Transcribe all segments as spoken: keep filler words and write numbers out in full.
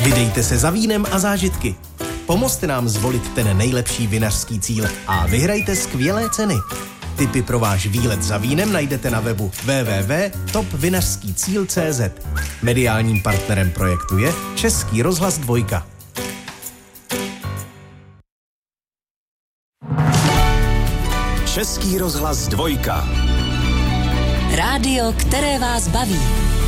Vydejte se za vínem a zážitky. Pomozte nám zvolit ten nejlepší vinařský cíl a vyhrajte skvělé ceny. Tipy pro váš výlet za vínem najdete na webu w w w tečka top vinařský cíl tečka c z. Mediálním partnerem projektu je Český rozhlas Dvojka. Český rozhlas Dvojka. Rádio, které vás baví.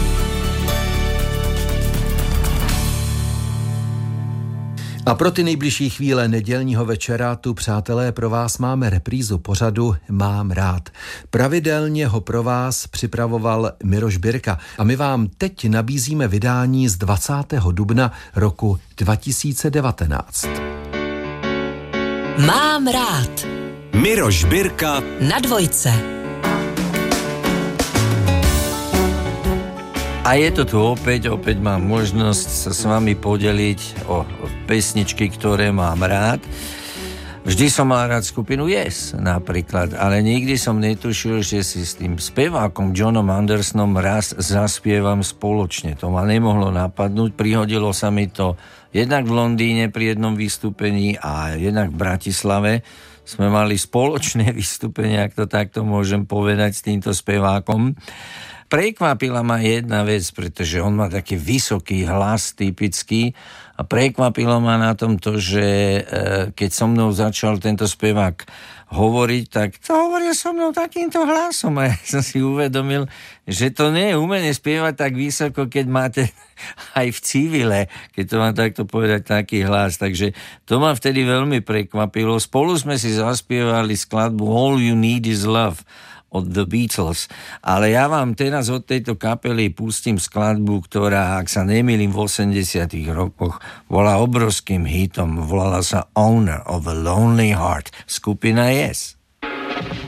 A pro ty nejbližší chvíle nedělního večera tu, přátelé, pro vás máme reprízu pořadu Mám rád. Pravidelně ho pro vás připravoval Miroš Birka a my vám teď nabízíme vydání z dvacátého dubna roku dva tisíce devatenáct. Mám rád. Miroš Birka na Dvojce. A je to tu opäť, opäť mám možnosť sa s vami podeliť o, o pesničky, ktoré mám rád. Vždy som mal rád skupinu Yes napríklad, ale nikdy som netušil, že si s tým spevákom Johnom Andersonom raz zaspievam spoločne. To ma nemohlo napadnúť, prihodilo sa mi to jednak v Londýne pri jednom vystúpení a jednak v Bratislave. Sme mali spoločné vystúpenie, ak to takto môžem povedať, s týmto spevákom. Prekvapila ma jedna vec, pretože on má taký vysoký hlas typický a prekvapilo ma na tom to, že e, keď so mnou začal tento spevák hovoriť, tak to hovoril so mnou takýmto hlasom a ja som si uvedomil, že to nie je umenie spievať tak vysoko, keď máte aj v civile, keď to mám takto povedať taký hlas, takže to ma vtedy veľmi prekvapilo. Spolu sme si zaspievali skladbu All You Need Is Love od The Beatles. Ale ja vám teraz od tejto kapely pustím skladbu, ktorá, ak sa nemýlim, v osemdesiatych rokoch bola obrovským hitom. Volala sa Owner of a Lonely Heart. Skupina Yes.